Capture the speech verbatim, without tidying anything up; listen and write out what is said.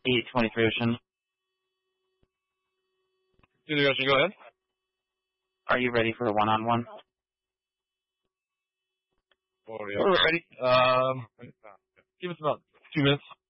eight twenty-three Ocean. twenty-three Ocean, go ahead. Are you ready for a one-on-one? Oh, yeah. We're ready. Um, give us about two minutes.